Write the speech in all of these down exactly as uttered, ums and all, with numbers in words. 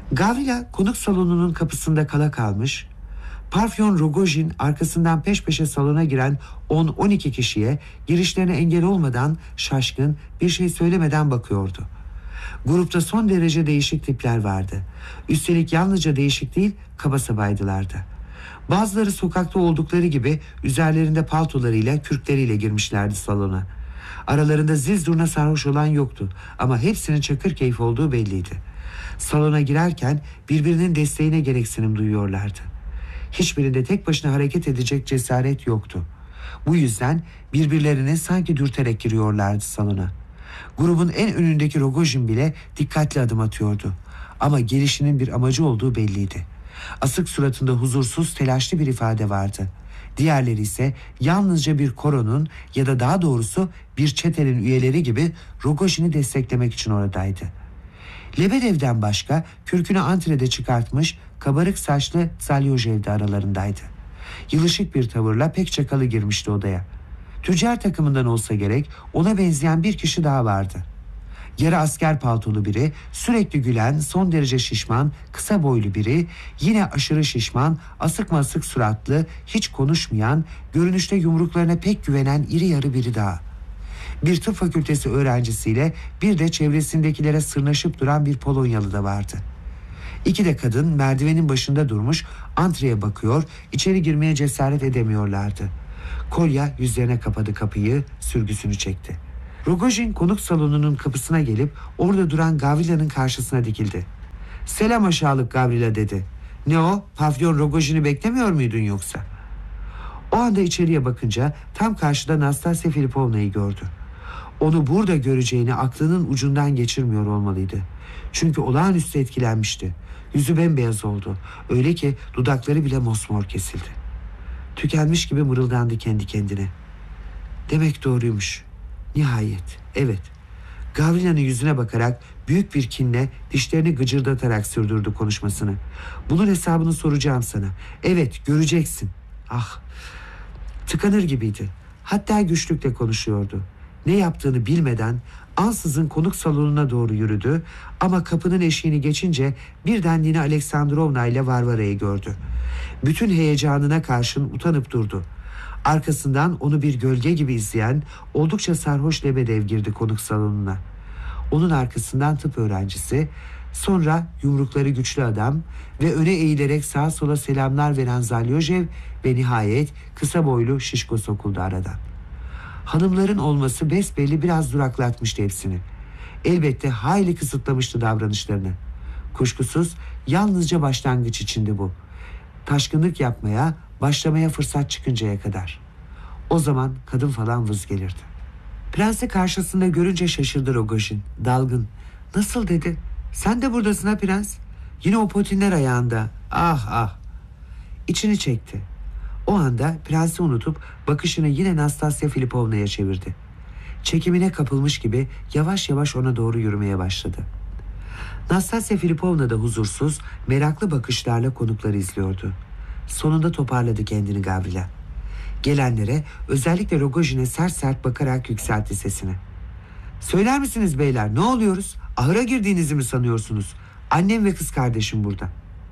Gavrila konuk salonunun kapısında kala kalmış, Parfyon Rogojin arkasından peş peşe salona giren on on iki kişiye girişlerine engel olmadan şaşkın, bir şey söylemeden bakıyordu. Grupta son derece değişik tipler vardı. Üstelik yalnızca değişik değil, kaba sabaydılar da. Bazıları sokakta oldukları gibi üzerlerinde paltolarıyla, kürkleriyle girmişlerdi salona. Aralarında zil zurna sarhoş olan yoktu ama hepsinin çakır keyif olduğu belliydi. Salona girerken birbirinin desteğine gereksinim duyuyorlardı. Hiçbirinde tek başına hareket edecek cesaret yoktu. Bu yüzden birbirlerini sanki dürterek giriyorlardı salona. Grubun en önündeki Rogojin bile dikkatli adım atıyordu. Ama gelişinin bir amacı olduğu belliydi. Asık suratında huzursuz, telaşlı bir ifade vardı. Diğerleri ise yalnızca bir koronun ya da daha doğrusu bir çetenin üyeleri gibi Rogojin'i desteklemek için oradaydı. Lebedev'den başka kürkünü antrede çıkartmış kabarık saçlı Zalyojev de aralarındaydı. Yılışık bir tavırla pek çakalı girmişti odaya. Tüccar takımından olsa gerek ona benzeyen bir kişi daha vardı. Yarı asker paltolu biri, sürekli gülen, son derece şişman, kısa boylu biri, yine aşırı şişman, asık masık suratlı, hiç konuşmayan, görünüşte yumruklarına pek güvenen iri yarı biri daha. Bir tıp fakültesi öğrencisiyle bir de çevresindekilere sırnaşıp duran bir Polonyalı da vardı. İki de kadın merdivenin başında durmuş, antreye bakıyor, içeri girmeye cesaret edemiyorlardı. Kolya yüzlerine kapadı kapıyı, sürgüsünü çekti. Rogojin konuk salonunun kapısına gelip orada duran Gavrila'nın karşısına dikildi. "Selam aşağılık Gavrila," dedi. "Ne o, Pafyon Rogojin'i beklemiyor muydun yoksa?" O anda içeriye bakınca tam karşıda Nastasya Filipovna'yı gördü. Onu burada göreceğini aklının ucundan geçirmiyor olmalıydı. Çünkü olağanüstü etkilenmişti. Yüzü bembeyaz oldu. Öyle ki dudakları bile mosmor kesildi. Tükenmiş gibi mırıldandı kendi kendine. Demek doğruymuş. Nihayet, evet. Gavrila'nın yüzüne bakarak büyük bir kinle dişlerini gıcırdatarak sürdürdü konuşmasını. "Bunun hesabını soracağım sana. Evet, göreceksin." Ah, tıkanır gibiydi. Hatta güçlükle konuşuyordu. Ne yaptığını bilmeden ansızın konuk salonuna doğru yürüdü ama kapının eşiğini geçince birden Nina Aleksandrovna ile Varvara'yı gördü. Bütün heyecanına karşın utanıp durdu. Arkasından onu bir gölge gibi izleyen oldukça sarhoş Lebedev girdi konuk salonuna. Onun arkasından tıp öğrencisi, sonra yumrukları güçlü adam ve öne eğilerek sağa sola selamlar veren Zalyojev ve nihayet kısa boylu şişko sokuldu aradan. Hanımların olması besbelli biraz duraklatmıştı hepsini. Elbette hayli kısıtlamıştı davranışlarını. Kuşkusuz yalnızca başlangıç içindi bu. Taşkınlık yapmaya, başlamaya fırsat çıkıncaya kadar. O zaman kadın falan vız gelirdi. Prensi karşısında görünce şaşırdı Rogojin. Dalgın. "Nasıl?" dedi. "Sen de buradasın ha prens. Yine o potinler ayağında. Ah ah." İçini çekti. O anda prensi unutup bakışını yine Nastasya Filipovna'ya çevirdi. Çekimine kapılmış gibi yavaş yavaş ona doğru yürümeye başladı. Nastasya Filipovna da huzursuz, meraklı bakışlarla konukları izliyordu. Sonunda toparladı kendini Gavrila. Gelenlere, özellikle Rogojin'e sert sert bakarak yükseltti sesini. "Söyler misiniz beyler, ne oluyoruz? Ahıra girdiğinizi mi sanıyorsunuz? Annem ve kız kardeşim burada."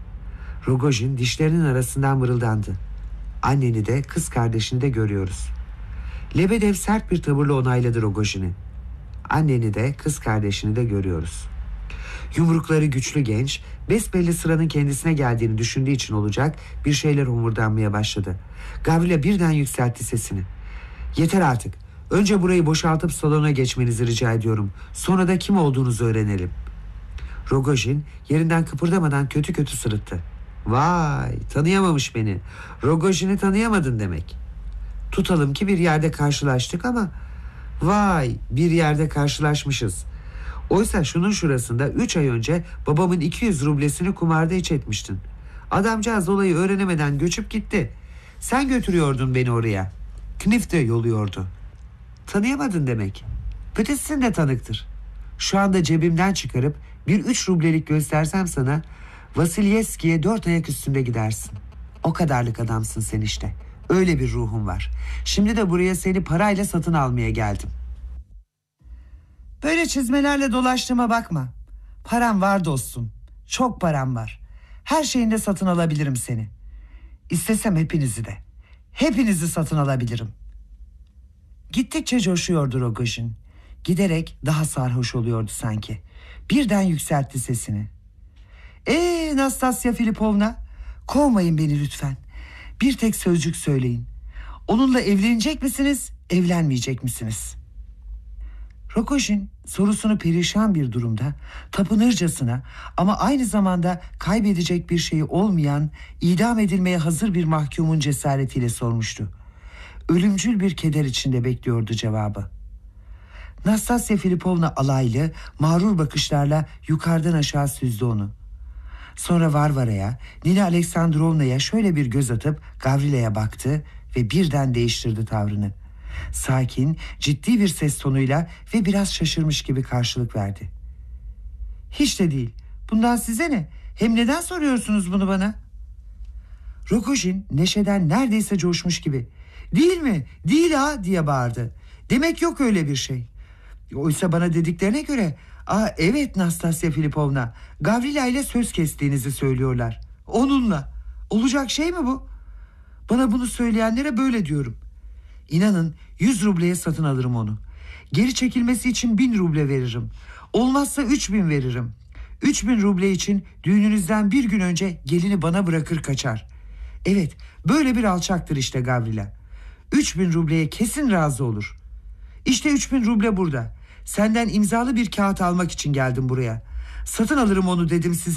Rogojin dişlerinin arasından mırıldandı. "Anneni de kız kardeşini de görüyoruz." Lebedev sert bir tavırla onayladı Rogojin'i. "Anneni de kız kardeşini de görüyoruz." Yumrukları güçlü genç, besbelli sıranın kendisine geldiğini düşündüğü için olacak bir şeyler homurdanmaya başladı. Gavrila birden yükseltti sesini. "Yeter artık. Önce burayı boşaltıp salona geçmenizi rica ediyorum. Sonra da kim olduğunuzu öğrenelim." Rogojin yerinden kıpırdamadan kötü kötü sırıttı. "Vay, tanıyamamış beni. Rogojin'i tanıyamadın demek. Tutalım ki bir yerde karşılaştık ama vay, bir yerde karşılaşmışız. Oysa şunun şurasında üç ay önce babamın iki yüz rublesini kumarda iç etmiştin. Adamcağız olayı öğrenemeden göçüp gitti. Sen götürüyordun beni oraya. Knif de yoluyordu. Tanıyamadın demek. Pıtısın de tanıktır. Şu anda cebimden çıkarıp bir üç rublelik göstersem sana, Vasilyevski'ye dört ayak üstünde gidersin. O kadarlık adamsın sen işte. Öyle bir ruhun var. Şimdi de buraya seni parayla satın almaya geldim." "Böyle çizmelerle dolaştığıma bakma. Param var dostum. Çok param var. Her şeyinde satın alabilirim seni. İstesem hepinizi de. Hepinizi satın alabilirim. Gittikçe coşuyordu Rogojin. Giderek daha sarhoş oluyordu sanki. Birden yükseltti sesini. Eee Nastasya Filipovna, kovmayın beni lütfen. Bir tek sözcük söyleyin. Onunla evlenecek misiniz, evlenmeyecek misiniz? Rogojin sorusunu perişan bir durumda, tapınırcasına ama aynı zamanda kaybedecek bir şeyi olmayan, idam edilmeye hazır bir mahkumun cesaretiyle sormuştu. Ölümcül bir keder içinde bekliyordu cevabı. Nastasya Filipovna alaylı, mağrur bakışlarla yukarıdan aşağı süzdü onu. Sonra Varvara'ya, Nina Aleksandrovna'ya şöyle bir göz atıp Gavrila'ya baktı ve birden değiştirdi tavrını. Sakin, ciddi bir ses tonuyla ve biraz şaşırmış gibi karşılık verdi. Hiç de değil. Bundan size ne? Hem neden soruyorsunuz bunu bana? Rogojin neşeden neredeyse coşmuş gibi. Değil mi? Değil ha diye bağırdı. Demek yok öyle bir şey. Oysa bana dediklerine göre... Aa, evet Nastasya Filipovna, Gavrila ile söz kestiğinizi söylüyorlar. Onunla. Olacak şey mi bu? Bana bunu söyleyenlere böyle diyorum. İnanın yüz rubleye satın alırım onu. Geri çekilmesi için bin ruble veririm. Olmazsa üç bin veririm. Üç bin ruble için düğününüzden bir gün önce gelini bana bırakır kaçar. Evet, böyle bir alçaktır işte Gavrila. Üç bin rubleye kesin razı olur. İşte üç bin ruble burada. Senden imzalı bir kağıt almak için geldim buraya. Satın alırım onu dedim size.